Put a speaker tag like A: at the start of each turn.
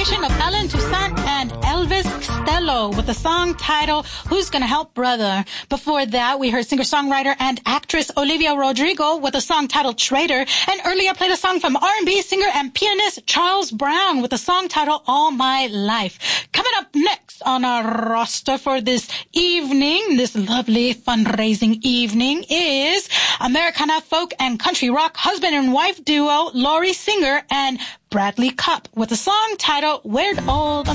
A: collaboration of Ellen Toussaint and Elvis Costello with the song titled Who's Gonna Help Brother. Before that, we heard singer-songwriter and actress Olivia Rodrigo with a song titled Traitor, and earlier played a song from R&B singer and pianist Charles Brown with a song titled All My Life. Coming up next on our roster for this evening, this lovely fundraising evening, is Americana folk and country rock husband and wife duo Laurie Singer and Bradley Cupp with a song titled Where'd All the